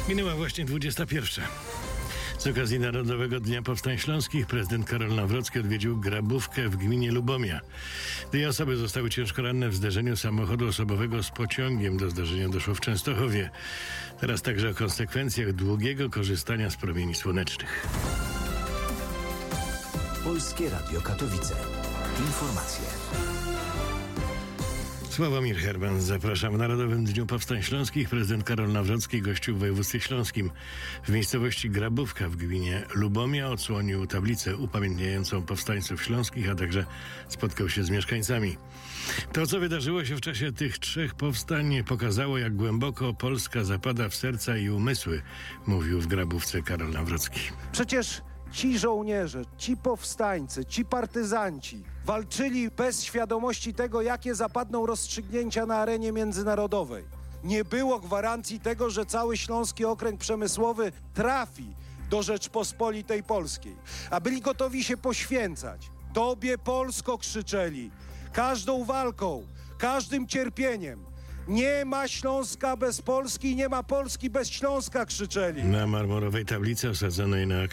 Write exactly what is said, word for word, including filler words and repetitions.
Minęła właśnie dwudziesta pierwsza. Z okazji Narodowego Dnia Powstań Śląskich prezydent Karol Nawrocki odwiedził Grabówkę w gminie Lubomia. Dwie osoby zostały ciężko ranne w zderzeniu samochodu osobowego z pociągiem. Do zdarzenia doszło w Częstochowie. Teraz także o konsekwencjach długiego korzystania z promieni słonecznych. Polskie Radio Katowice. Informacje. Sławomir Herman, zapraszam. W Narodowym Dniu Powstań Śląskich prezydent Karol Nawrocki gościł w województwie śląskim. W miejscowości Grabówka w gminie Lubomia odsłonił tablicę upamiętniającą powstańców śląskich, a także spotkał się z mieszkańcami. To, co wydarzyło się w czasie tych trzech powstań, pokazało, jak głęboko Polska zapada w serca i umysły, mówił w Grabówce Karol Nawrocki. Przecież ci żołnierze, ci powstańcy, ci partyzanci walczyli bez świadomości tego, jakie zapadną rozstrzygnięcia na arenie międzynarodowej. Nie było gwarancji tego, że cały Śląski Okręg Przemysłowy trafi do Rzeczpospolitej Polskiej. A byli gotowi się poświęcać. Tobie Polsko krzyczeli. Każdą walką, każdym cierpieniem. Nie ma Śląska bez Polski, nie ma Polski bez Śląska krzyczeli. Na marmurowej tablicy osadzonej na